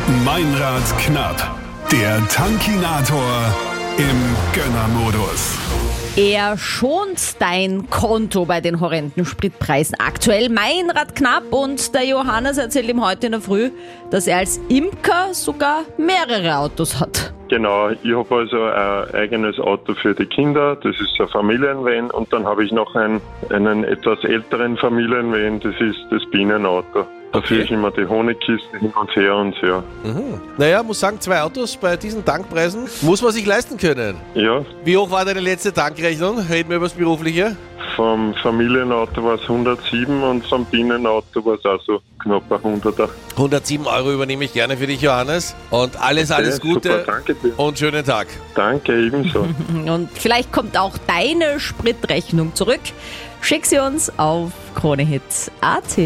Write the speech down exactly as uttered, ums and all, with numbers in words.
Meinrad knapp. Der Tankinator im Gönnermodus. Er schont dein Konto bei den horrenden Spritpreisen aktuell. Meinrad knapp und der Johannes erzählt ihm heute in der Früh, dass er als Imker sogar mehrere Autos hat. Genau, ich habe also ein eigenes Auto für die Kinder, das ist ein Familienvan, und dann habe ich noch einen, einen etwas älteren Familienvan, das ist das Bienenauto. Da Okay. führe ich immer die Honigkiste hin und her und her. Mhm. Naja, muss sagen, zwei Autos bei diesen Tankpreisen muss man sich leisten können. Ja, Wie hoch war deine letzte Tankrechnung? Reden wir über das Berufliche. vom Familienauto war es hundertsieben und vom Bienenauto war es auch so knapp ein Hunderter. hundertsieben Euro übernehme ich gerne für dich, Johannes. Und alles, alles Okay, Gute super, danke dir. und schönen Tag. Danke, ebenso. Und vielleicht kommt auch deine Spritrechnung zurück. Schick sie uns auf kronehit punkt at.